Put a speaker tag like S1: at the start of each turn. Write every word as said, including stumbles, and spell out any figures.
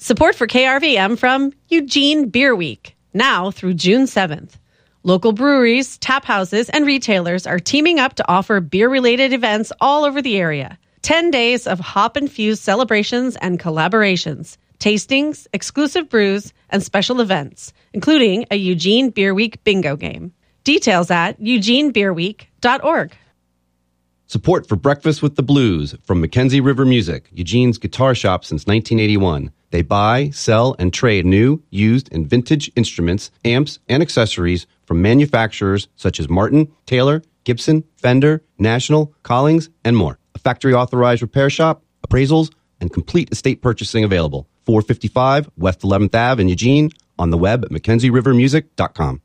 S1: Support for K R V M from Eugene Beer Week, now through June seventh. Local breweries, tap houses, and retailers are teaming up to offer beer-related events all over the area. Ten days of hop-infused celebrations and collaborations, tastings, exclusive brews, and special events, including a Eugene Beer Week bingo game. Details at eugene beer week dot org.
S2: Support for Breakfast with the Blues from Mackenzie River Music, Eugene's guitar shop since nineteen eighty-one. They buy, sell, and trade new, used, and vintage instruments, amps, and accessories from manufacturers such as Martin, Taylor, Gibson, Fender, National, Collings, and more. A factory-authorized repair shop, appraisals, and complete estate purchasing available. four fifty-five West eleventh Avenue in Eugene, on the web at mackenzie river music dot com.